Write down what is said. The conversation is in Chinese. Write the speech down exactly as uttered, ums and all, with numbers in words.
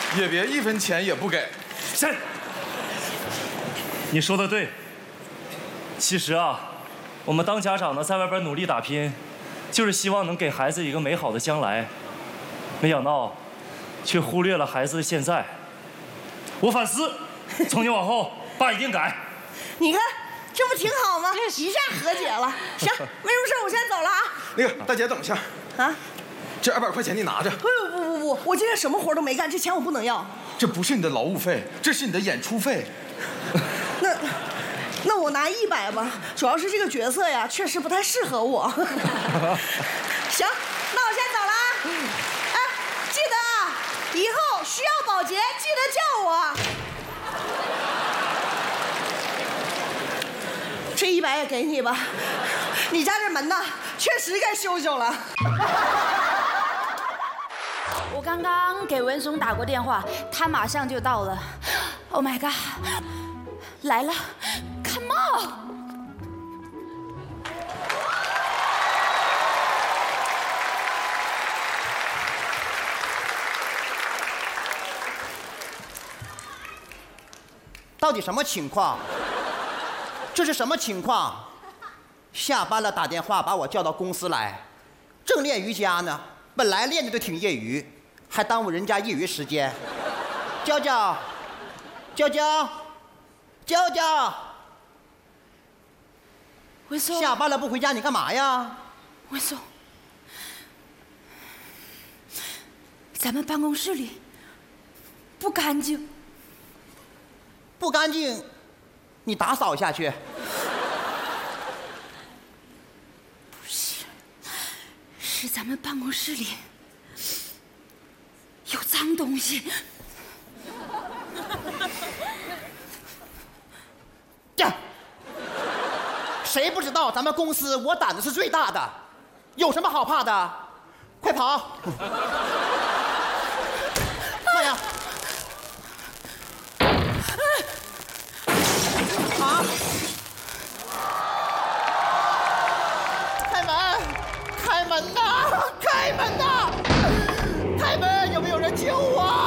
也别一分钱也不给。 是，你说的对。其实啊，我们当家长的在外边努力打拼，就是希望能给孩子一个美好的将来。没想到，却忽略了孩子的现在。我反思，从今往后，爸一定改。 你看，这不挺好吗？一下和解了。行，没什么事，我先走了啊。 那个大姐，等一下。啊？这二百块钱你拿着。 不不不不，我今天什么活都没干，这钱我不能要。 这不是你的劳务费，这是你的演出费。 那。那我拿一百吧，主要是这个角色呀，确实不太适合我。行，那我先走了啊。哎，记得啊，以后需要保洁记得叫我。这一百也给你吧，你家这门呐，确实该修修了。 我刚刚给文松打过电话，他马上就到了。Oh my god， 来了。Come on！ 到底什么情况？这是什么情况？下班了打电话把我叫到公司来，正练瑜伽呢，本来练的就挺业余，还耽误人家业余时间。娇娇，娇娇，娇娇。 文松， 下班了不回家，你干嘛呀？ 文松，咱们办公室里不干净。 不干净，你打扫下去。 不是，是咱们办公室里有脏东西。 呀！谁不知道咱们公司我胆子是最大的，有什么好怕的？快跑！妈呀！啊！开门！开门呐！开门呐！开门！有没有人救我？